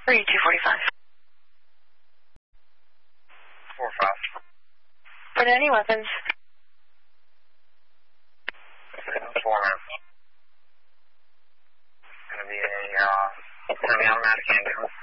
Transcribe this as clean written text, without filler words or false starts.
245. 4-5. For any weapons? 4 minutes. Gonna be automatic handgun.